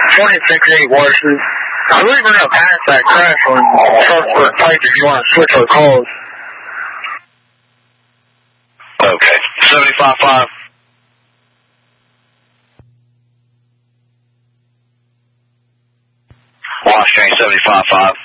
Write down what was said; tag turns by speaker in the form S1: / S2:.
S1: 26.8 Washington. I believe we're going to pass that crash on Sharpsburg Pike if you want to switch our calls.
S2: Okay. 75.5. Washington 75.5.